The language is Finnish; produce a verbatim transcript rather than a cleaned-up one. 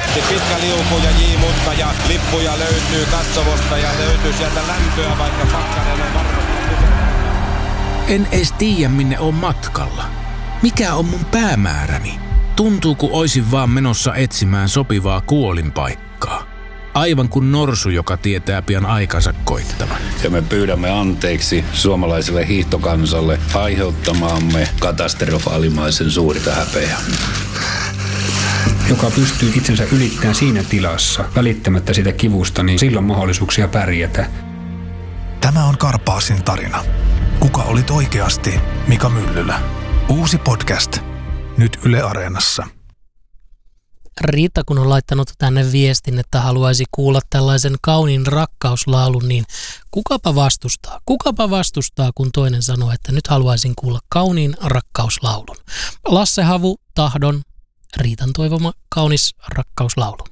Sitten pitkä liuku ja J-mutka ja lippuja löytyy katsomosta ja löytyy sieltä lämpöä, vaikka pakkanen on varmasti. En edes tiedä, minne on matkalla. Mikä on mun päämääräni? Tuntuu, kun oisin vaan menossa etsimään sopivaa kuolinpaikkaa. Aivan kuin norsu, joka tietää pian aikansa koittavan. Ja me pyydämme anteeksi suomalaiselle hiihtokansalle aiheuttamaamme katastrofaalimaisen suurta häpeää. Joka pystyy itsensä ylittämään siinä tilassa, välittämättä sitä kivusta, niin silloin mahdollisuuksia pärjätä. Tämä on Karpaasin tarina. Kuka olit oikeasti Mika Myllylä? Uusi podcast. Nyt Yle Areenassa. Riitta, kun on laittanut tänne viestin, että haluaisi kuulla tällaisen kauniin rakkauslaulun, niin kukapa vastustaa? Kukapa vastustaa, kun toinen sanoo, että nyt haluaisin kuulla kauniin rakkauslaulun. Lasse Havu, Tahdon, Riitan toivoma kaunis rakkauslaulu.